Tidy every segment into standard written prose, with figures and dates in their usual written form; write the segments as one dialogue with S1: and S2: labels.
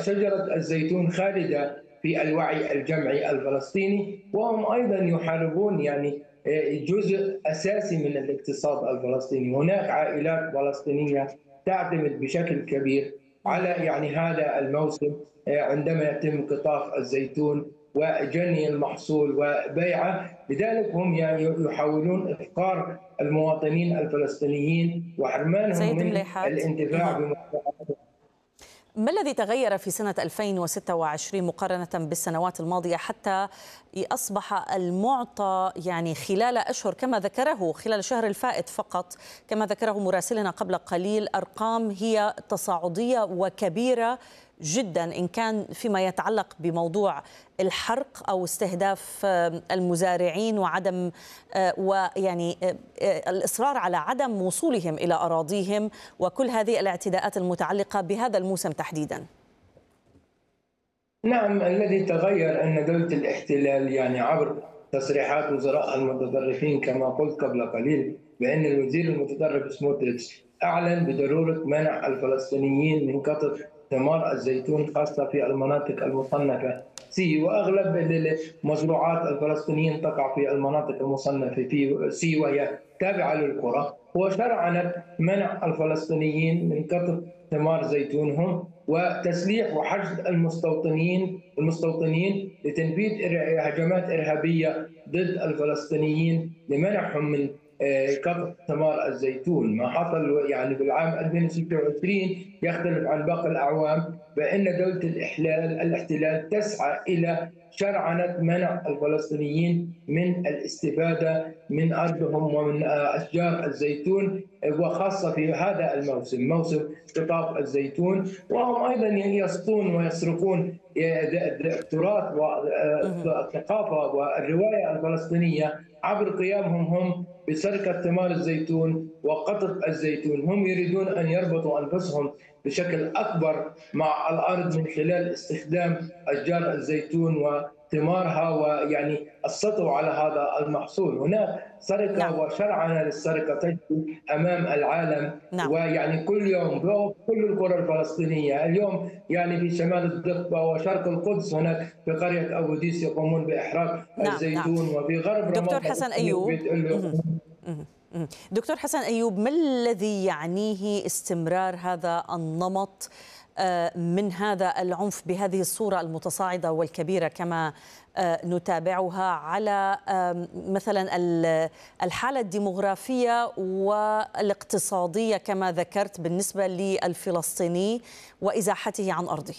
S1: شجرة الزيتون خالدة في الوعي الجمعي الفلسطيني، وهم أيضا يحاربون جزء أساسي من الاقتصاد الفلسطيني. هناك عائلات فلسطينية تعتمد بشكل كبير على هذا الموسم، عندما يتم قطاف الزيتون وجني المحصول وبيعه. لذلك هم يحاولون إفقار المواطنين الفلسطينيين وحرمانهم
S2: سيد
S1: من
S2: مليحات،
S1: الانتفاع
S2: ما الذي تغير في سنة 2026 مقارنة بالسنوات الماضية حتى أصبح المعطى خلال أشهر كما ذكره خلال الشهر الفائت فقط، كما ذكره مراسلنا قبل قليل، أرقام هي تصاعدية وكبيرة جدا، إن كان فيما يتعلق بموضوع الحرق أو استهداف المزارعين وعدم الإصرار على عدم وصولهم إلى أراضيهم وكل هذه الاعتداءات المتعلقة بهذا الموسم تحديدا.
S1: نعم، الذي تغير أن دولة الاحتلال عبر تصريحات وزراء المتطرفين كما قلت قبل قليل بأن الوزير المتطرف سموتريتش أعلن بضرورة منع الفلسطينيين من قطف ثمار الزيتون خاصة في المناطق المصنفة سي، وأغلب المزروعات الفلسطينيين تقع في المناطق المصنفة في سي وهي تابعة للقرى، وشرعنت منع الفلسطينيين من قطف ثمار زيتونهم وتسليح وحشد المستوطنين لتنفيذ هجمات إرهابية ضد الفلسطينيين لمنعهم من قطف ثمار الزيتون. ما حصل بالعام 2026 يختلف عن باقي الأعوام، بأن دولة الاحتلال تسعى إلى شرعنة منع الفلسطينيين من الاستفادة من أرضهم ومن أشجار الزيتون، وخاصة في هذا الموسم، موسم قطاف الزيتون. وهم أيضا يسطون ويسرقون التراث والثقافة والرواية الفلسطينية عبر قيامهم هم بسرقة ثمار الزيتون وقطف الزيتون. هم يريدون أن يربطوا أنفسهم بشكل أكبر مع الأرض من خلال استخدام أشجار الزيتون وثمارها، السطو على هذا المحصول. هناك سرقة
S2: نعم.
S1: وشرعنة للسرقة تجري أمام العالم.
S2: نعم.
S1: كل يوم كل القرى الفلسطينية اليوم في شمال الضفة وشرق القدس هناك في قرية أبو ديس يقومون بإحراق الزيتون، وفي غرب
S2: دكتور
S1: رمضان
S2: حسن أيوب، دكتور حسن أيوب، ما الذي يعنيه استمرار هذا النمط من هذا العنف بهذه الصورة المتصاعدة والكبيرة كما نتابعها على مثلا الحالة الديمغرافية والاقتصادية كما ذكرت بالنسبة للفلسطيني وإزاحته عن أرضه؟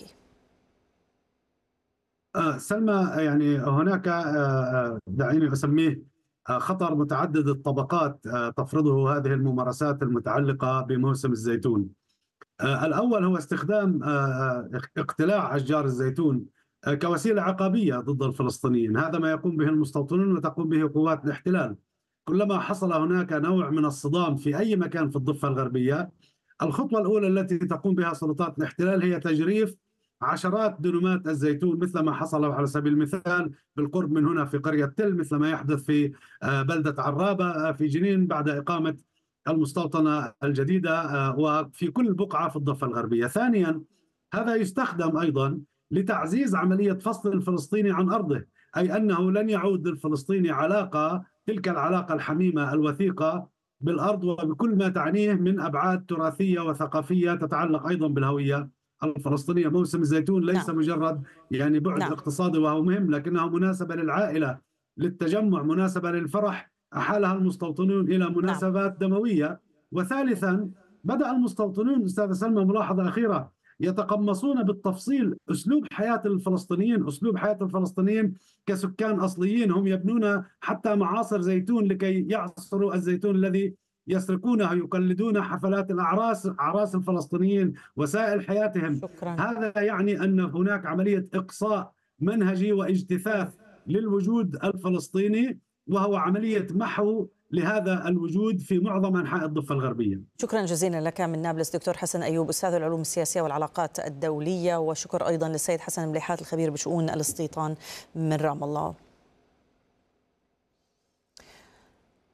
S3: سلمى، هناك دعيني أسميه خطر متعدد الطبقات تفرضه هذه الممارسات المتعلقة بموسم الزيتون. الأول هو استخدام اقتلاع أشجار الزيتون كوسيلة عقابية ضد الفلسطينيين. هذا ما يقوم به المستوطنون وتقوم به قوات الاحتلال. كلما حصل هناك نوع من الصدام في أي مكان في الضفة الغربية، الخطوة الأولى التي تقوم بها سلطات الاحتلال هي تجريف عشرات دنومات الزيتون، مثل ما حصل على سبيل المثال بالقرب من هنا في قرية تل، مثل ما يحدث في بلدة عرابة في جنين بعد إقامة المستوطنة الجديدة، وفي كل بقعة في الضفة الغربية. ثانيا، هذا يستخدم أيضا لتعزيز عملية فصل الفلسطيني عن أرضه، أي أنه لن يعود للفلسطيني تلك العلاقة الحميمة الوثيقة بالأرض وبكل ما تعنيه من أبعاد تراثية وثقافية تتعلق أيضا بالهوية الفلسطينية. موسم الزيتون ليس مجرد بعد اقتصادي وهو مهم، لكنه مناسبة للعائلة، للتجمع، مناسبة للفرح، أحالها المستوطنون إلى مناسبات دموية. وثالثا، بدأ المستوطنون أستاذ سلمى، ملاحظة أخيرة، يتقمصون بالتفصيل أسلوب حياة الفلسطينيين كسكان أصليين. هم يبنون حتى معاصر زيتون لكي يعصروا الزيتون الذي يسرقونه، يقلدون حفلات أعراس الفلسطينيين، وسائل حياتهم. هذا يعني أن هناك عملية إقصاء منهجي واجتثاث للوجود الفلسطيني، وهو عملية محو لهذا الوجود في معظم أنحاء الضفة الغربية.
S2: شكرا جزيلا لك من نابلس دكتور حسن أيوب، أستاذ العلوم السياسية والعلاقات الدولية، وشكر أيضا للسيد حسن مليحات الخبير بشؤون الاستيطان من رام الله.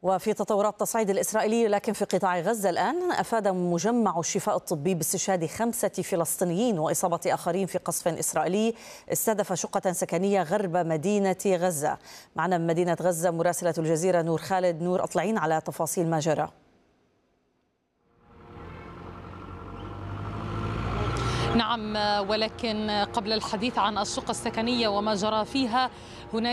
S2: وفي تطورات تصعيد الإسرائيلي لكن في قطاع غزة الآن، أفاد مجمع الشفاء الطبي باستشهاد 5 فلسطينيين وإصابة آخرين في قصف إسرائيلي استهدف شقة سكنية غرب مدينة غزة. معنا من مدينة غزة مراسلة الجزيرة نور خالد. نور، أطلعين على تفاصيل ما جرى.
S4: نعم، ولكن قبل الحديث عن الشقة السكنية وما جرى فيها، هناك